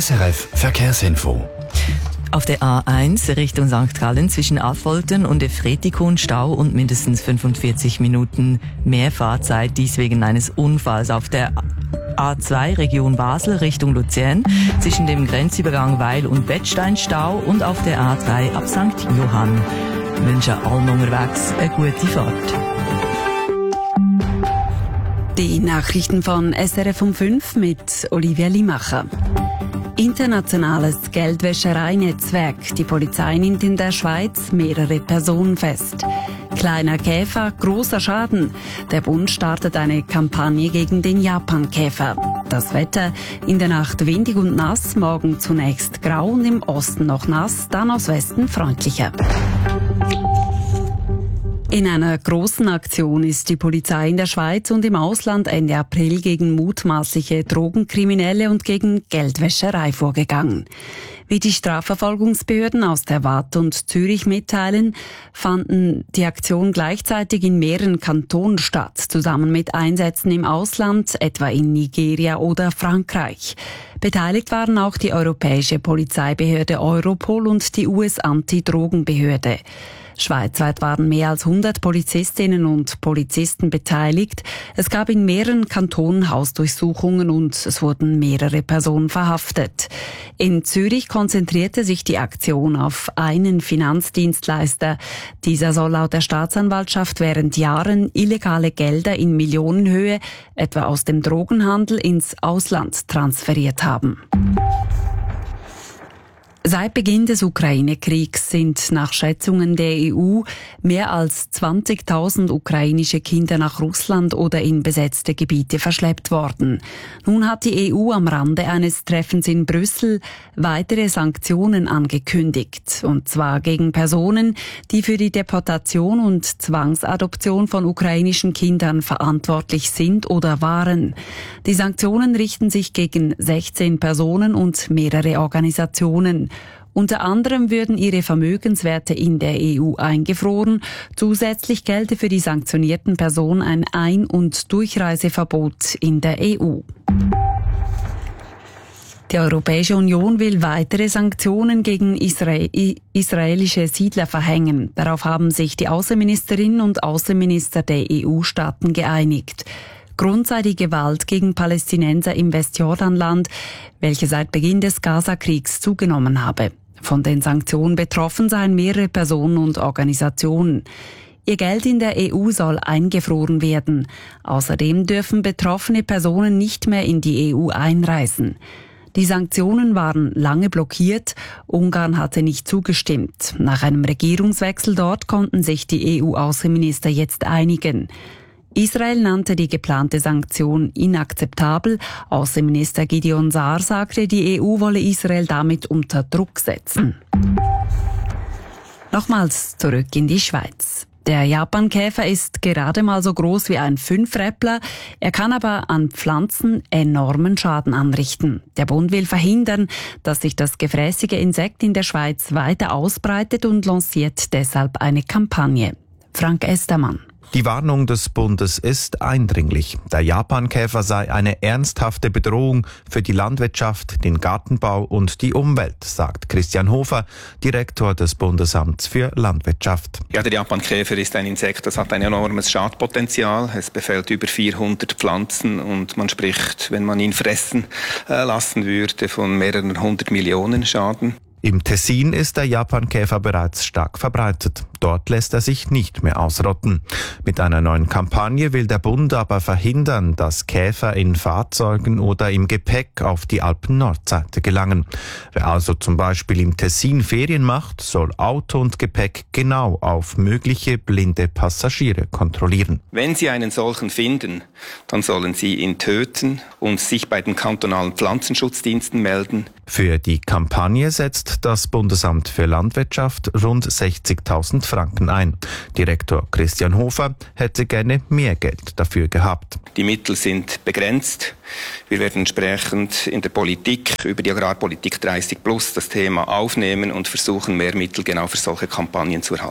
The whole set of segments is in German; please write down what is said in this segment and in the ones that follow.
SRF Verkehrsinfo. Auf der A1 Richtung St. Gallen zwischen Affoltern und Efretikon Stau und mindestens 45 Minuten mehr Fahrzeit, dies wegen eines Unfalls. Auf der A2 Region Basel Richtung Luzern zwischen dem Grenzübergang Weil und Bettstein Stau und auf der A3 ab St. Johann. Ich wünsche allen unterwegs eine gute Fahrt. Die Nachrichten von SRF um 5 mit Olivia Limacher. Internationales Geldwäschereinetzwerk. Die Polizei nimmt in der Schweiz mehrere Personen fest. Kleiner Käfer, großer Schaden. Der Bund startet eine Kampagne gegen den Japankäfer. Das Wetter: in der Nacht windig und nass, morgen zunächst grau und im Osten noch nass, dann aus Westen freundlicher. In einer großen Aktion ist die Polizei in der Schweiz und im Ausland Ende April gegen mutmaßliche Drogenkriminelle und gegen Geldwäscherei vorgegangen. Wie die Strafverfolgungsbehörden aus der Waadt und Zürich mitteilen, fanden die Aktion gleichzeitig in mehreren Kantonen statt, zusammen mit Einsätzen im Ausland, etwa in Nigeria oder Frankreich. Beteiligt waren auch die europäische Polizeibehörde Europol und die US-Anti-Drogenbehörde. Schweizweit waren mehr als 100 Polizistinnen und Polizisten beteiligt. Es gab in mehreren Kantonen Hausdurchsuchungen und es wurden mehrere Personen verhaftet. In Zürich konzentrierte sich die Aktion auf einen Finanzdienstleister. Dieser soll laut der Staatsanwaltschaft während Jahren illegale Gelder in Millionenhöhe, etwa aus dem Drogenhandel, ins Ausland transferiert haben. Seit Beginn des Ukraine-Kriegs sind nach Schätzungen der EU mehr als 20.000 ukrainische Kinder nach Russland oder in besetzte Gebiete verschleppt worden. Nun hat die EU am Rande eines Treffens in Brüssel weitere Sanktionen angekündigt. Und zwar gegen Personen, die für die Deportation und Zwangsadoption von ukrainischen Kindern verantwortlich sind oder waren. Die Sanktionen richten sich gegen 16 Personen und mehrere Organisationen. Unter anderem würden ihre Vermögenswerte in der EU eingefroren. Zusätzlich gelte für die sanktionierten Personen ein Ein- und Durchreiseverbot in der EU. Die Europäische Union will weitere Sanktionen gegen israelische Siedler verhängen. Darauf haben sich die Außenministerinnen und Außenminister der EU-Staaten geeinigt. Grund sei die Gewalt gegen Palästinenser im Westjordanland, welche seit Beginn des Gaza-Kriegs zugenommen habe. Von den Sanktionen betroffen seien mehrere Personen und Organisationen. Ihr Geld in der EU soll eingefroren werden. Außerdem dürfen betroffene Personen nicht mehr in die EU einreisen. Die Sanktionen waren lange blockiert. Ungarn hatte nicht zugestimmt. Nach einem Regierungswechsel dort konnten sich die EU-Außenminister jetzt einigen. Israel nannte die geplante Sanktion inakzeptabel. Außenminister Gideon Saar sagte, die EU wolle Israel damit unter Druck setzen. Nochmals zurück in die Schweiz. Der Japankäfer ist gerade mal so groß wie ein Fünfräppler. Er kann aber an Pflanzen enormen Schaden anrichten. Der Bund will verhindern, dass sich das gefräßige Insekt in der Schweiz weiter ausbreitet und lanciert deshalb eine Kampagne. Frank Estermann. Die Warnung des Bundes ist eindringlich. Der Japankäfer sei eine ernsthafte Bedrohung für die Landwirtschaft, den Gartenbau und die Umwelt, sagt Christian Hofer, Direktor des Bundesamts für Landwirtschaft. Ja, der Japankäfer ist ein Insekt, das hat ein enormes Schadpotenzial. Es befällt über 400 Pflanzen und man spricht, wenn man ihn fressen lassen würde, von mehreren 100 Millionen Schaden. Im Tessin ist der Japankäfer bereits stark verbreitet. Dort lässt er sich nicht mehr ausrotten. Mit einer neuen Kampagne will der Bund aber verhindern, dass Käfer in Fahrzeugen oder im Gepäck auf die Alpen-Nordseite gelangen. Wer also zum Beispiel im Tessin Ferien macht, soll Auto und Gepäck genau auf mögliche blinde Passagiere kontrollieren. Wenn Sie einen solchen finden, dann sollen Sie ihn töten und sich bei den kantonalen Pflanzenschutzdiensten melden. Für die Kampagne setzt das Bundesamt für Landwirtschaft rund 60.000 Franken ein. Direktor Christian Hofer hätte gerne mehr Geld dafür gehabt. Die Mittel sind begrenzt. Wir werden entsprechend in der Politik über die Agrarpolitik 30+ das Thema aufnehmen und versuchen, mehr Mittel genau für solche Kampagnen zu erhalten.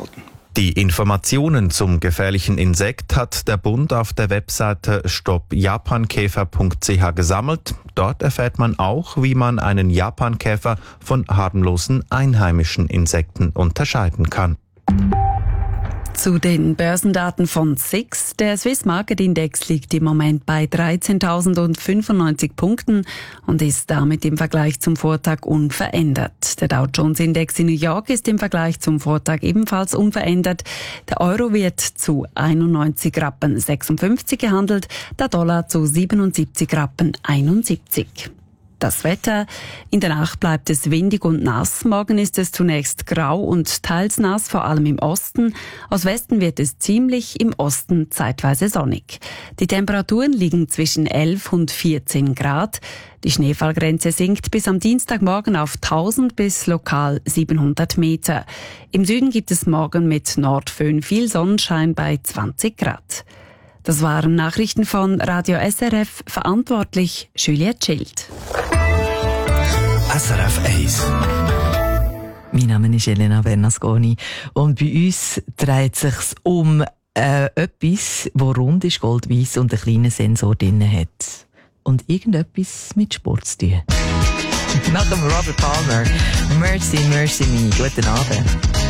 Die Informationen zum gefährlichen Insekt hat der Bund auf der Webseite stopjapankäfer.ch gesammelt. Dort erfährt man auch, wie man einen Japankäfer von harmlosen einheimischen Insekten unterscheiden kann. Zu den Börsendaten von SIX. Der Swiss Market Index liegt im Moment bei 13.095 Punkten und ist damit im Vergleich zum Vortag unverändert. Der Dow Jones Index in New York ist im Vergleich zum Vortag ebenfalls unverändert. Der Euro wird zu 91,56 Rappen gehandelt, der Dollar zu 77,71 Rappen. Das Wetter. In der Nacht bleibt es windig und nass. Morgen ist es zunächst grau und teils nass, vor allem im Osten. Aus Westen wird es ziemlich, im Osten zeitweise sonnig. Die Temperaturen liegen zwischen 11 und 14 Grad. Die Schneefallgrenze sinkt bis am Dienstagmorgen auf 1000 bis lokal 700 Meter. Im Süden gibt es morgen mit Nordföhn viel Sonnenschein bei 20 Grad. Das waren Nachrichten von Radio SRF, verantwortlich Juliette Schild. SRF 1. Mein Name ist Elena Bernasconi und bei uns dreht es sich um etwas, das rund ist, goldweiss und einen kleinen Sensor drin hat. Und irgendetwas mit Sport zu tun. Nach dem Robert Palmer. Mercy, Mercy Me. Guten Abend.